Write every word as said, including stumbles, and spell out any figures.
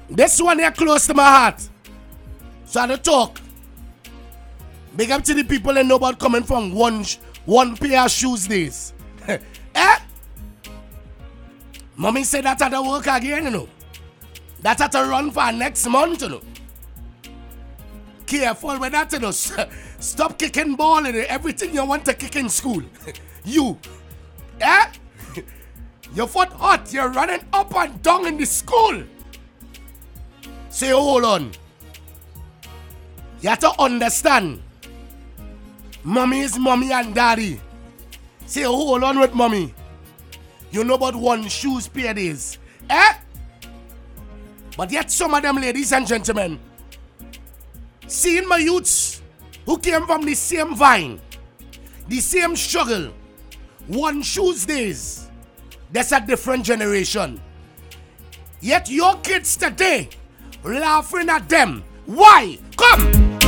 This one here close to my heart. So I don't talk. Big up to the people that know about coming from one one pair of shoes days. Eh? Mommy said that had to work again, you know. That had to run for next month, you know. Careful with that, you know. Stop kicking ball in everything you want to kick in school. You. Eh? Your foot hot. You're running up and down in the school. Say, hold on. You have to understand. Mommy is mommy and daddy. Say, hold on with mommy. You know about one shoes pair days. Eh? But yet some of them, ladies and gentlemen, seeing my youths who came from the same vine, the same struggle, one shoes days, that's a different generation. Yet your kids today laughing at them. Why? Come!